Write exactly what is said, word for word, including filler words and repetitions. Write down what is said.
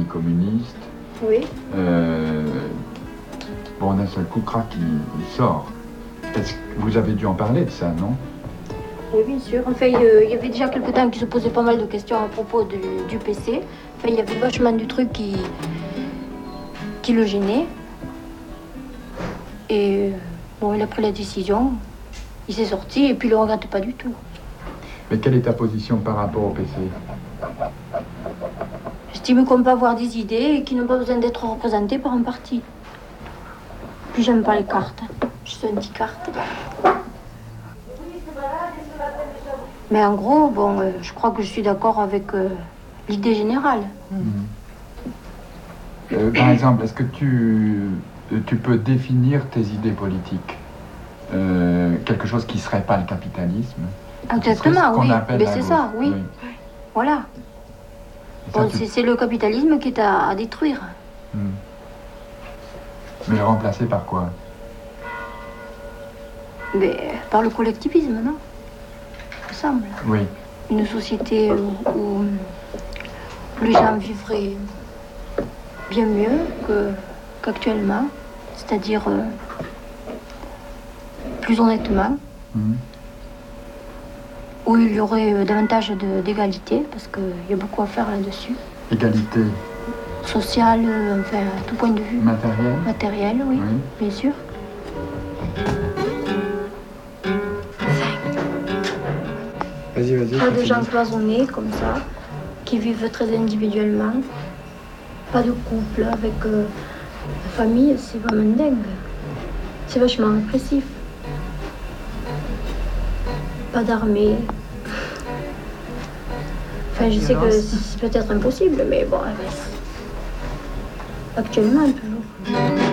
famille communiste. Oui. Euh, bon, d'un seul coup, crac, il, il sort. Est-ce que vous avez dû en parler de ça, non? Oui, bien sûr. Enfin, il y avait déjà quelque temps qu'il se posait pas mal de questions à propos du, du P C. Enfin, il y avait vachement du truc qui, qui le gênait. Et bon, il a pris la décision, il s'est sorti et puis il le regrette pas du tout. Mais quelle est ta position par rapport au P C? J'estime qu'on peut avoir des idées et qui n'ont pas besoin d'être représentées par un parti. Puis j'aime pas les cartes. Je suis anti-carte. Mais en gros, bon, euh, je crois que je suis d'accord avec euh, l'idée générale. Mmh. Euh, par exemple, est-ce que tu, tu peux définir tes idées politiques? Euh, quelque chose qui ne serait pas le capitalisme? Exactement, ce oui. Mais c'est gauche. ça, oui. oui. Voilà. Ça, Bon, tu... c'est, c'est le capitalisme qui est à, à détruire. Mmh. Mais le remplacer par quoi? Mais par le collectivisme, non? Il me semble. Oui. Une société où, où les gens vivraient bien mieux que, qu'actuellement, c'est-à-dire euh, plus honnêtement, Mmh. où il y aurait euh, davantage de, d'égalité, parce qu'il y a beaucoup à faire là-dessus. Égalité Sociale, euh, enfin, à tout point de vue. matérielle? Matériel, oui, Oui. bien sûr. Vas-y, vas-y. Pas de continue. gens cloisonnés comme ça, qui vivent très individuellement. Pas de couple avec euh, la famille, c'est vraiment dingue. C'est vachement répressif. Pas d'armée. Enfin, je sais que c'est peut-être impossible, mais bon, actuellement, toujours.